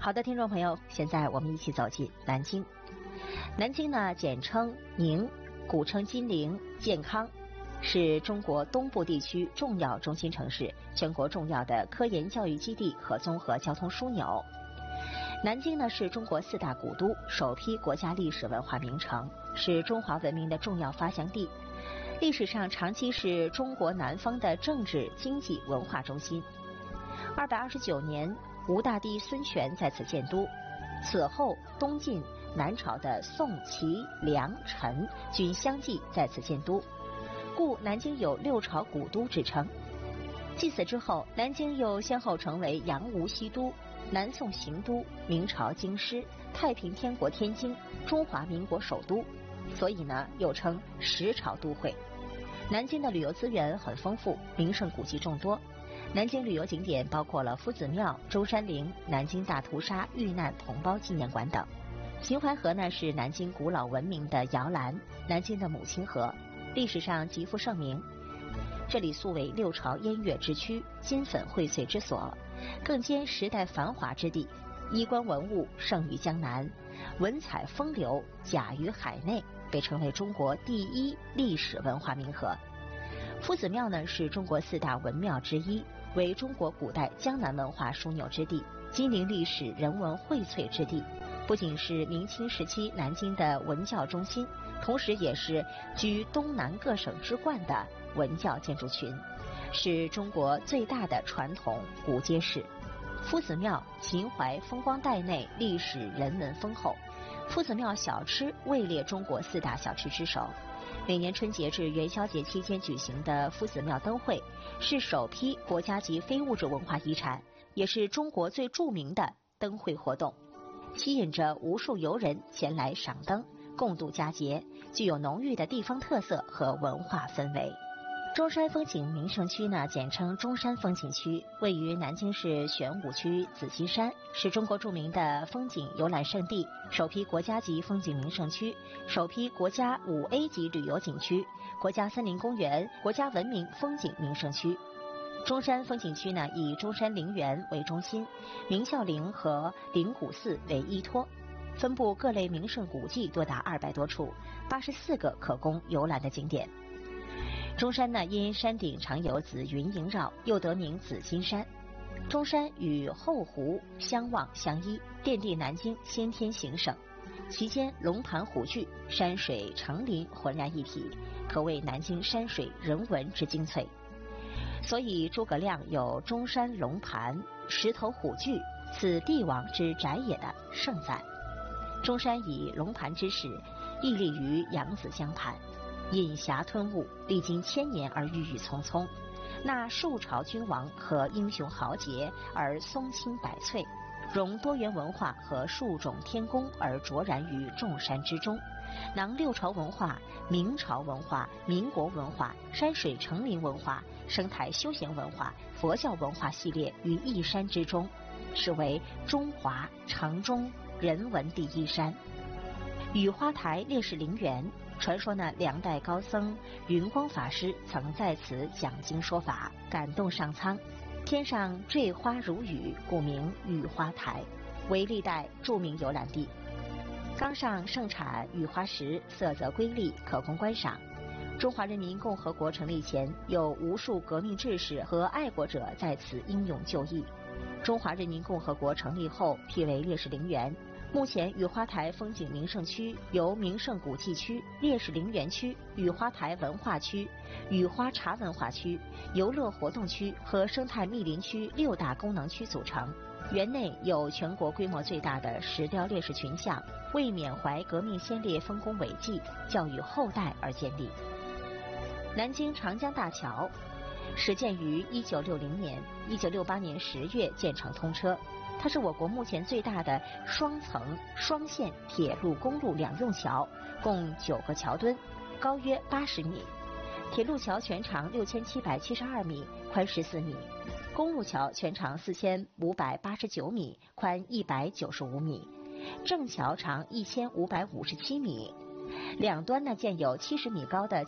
好的，听众朋友，现在我们一起走进南京。南京呢，简称宁，古称金陵、建康，是中国东部地区重要中心城市，全国重要的科研教育基地和综合交通枢纽。南京呢，是中国4大古都，首批国家历史文化名城，是中华文明的重要发祥地。历史上长期是中国南方的政治、经济、文化中心。229年，吴大帝孙权在此建都，此后东晋、南朝的宋、齐、梁、陈均相继在此建都，故南京有6朝古都之称。继此之后，南京又先后成为杨吴西都、南宋行都、明朝京师、太平天国天京、中华民国首都，所以呢又称10朝都会。南京的旅游资源很丰富，名胜古迹众多。南京旅游景点包括了夫子庙、中山陵、南京大屠杀遇难同胞纪念馆等。秦淮河呢是南京古老文明的摇篮，南京的母亲河，历史上极负盛名。这里素为6朝烟月之区、金粉荟萃之所，更兼时代繁华之地，衣冠文物盛于江南，文采风流甲于海内，被称为中国第1历史文化名河。夫子庙呢是中国4大文庙之一，为中国古代江南文化枢纽之地，金陵历史人文荟萃之地，不仅是明清时期南京的文教中心，同时也是居东南各省之冠的文教建筑群，是中国最大的传统古街市。夫子庙秦淮风光带内，历史人文丰厚。夫子庙小吃位列中国4大小吃之首。每年春节至元宵节期间举行的夫子庙灯会，是首批国家级非物质文化遗产，也是中国最著名的灯会活动，吸引着无数游人前来赏灯，共度佳节，具有浓郁的地方特色和文化氛围。中山风景名胜区呢，简称中山风景区，位于南京市玄武区紫金山，是中国著名的风景游览胜地，首批国家级风景名胜区，首批国家5A 级旅游景区，国家森林公园，国家文明风景名胜区。中山风景区呢，以中山陵园为中心，明孝陵和灵谷寺为依托，分布各类名胜古迹多达200多处，84个可供游览的景点。中山呢，因山顶常有紫云萦绕，又得名紫金山。中山与后湖相望相依，奠定南京先天形胜，其间龙盘虎踞，山水成林浑然一体，可谓南京山水人文之精粹。所以诸葛亮有中山龙盘，石头虎踞，此帝王之宅也的盛赞。中山以龙盘之势，屹立于扬子江畔，引峡吞雾，历经1000年而郁郁葱葱，纳数朝君王和英雄豪杰而松青百翠，融多元文化和数种天工而卓然于众山之中，囊6朝文化、明朝文化、民国文化、山水成林文化、生态休闲文化、佛教文化系列于一山之中，是为中华长中人文第1山。雨花台烈士陵园，传说呢，2代高僧云光法师曾在此讲经说法，感动上苍，天上坠花如雨，故名雨花台，为历代著名游览地。冈上盛产雨花石，色泽瑰丽，可供观赏。中华人民共和国成立前，有无数革命志士和爱国者在此英勇就义。中华人民共和国成立后，辟为烈士陵园。目前雨花台风景名胜区由名胜古迹区、烈士陵园区、雨花台文化区、雨花茶文化区、游乐活动区和生态密林区6大功能区组成。园内有全国规模最大的石雕烈士群像，为缅怀革命先烈丰功伟绩，教育后代而建立。南京长江大桥始建于1960年，1968年10月建成通车。它是我国目前最大的双层双线铁路公路两用桥，共9个桥墩，高约80米。铁路桥全长6772米，宽14米；公路桥全长4589米，宽195米。正桥长1557米，两端呢建有70米高的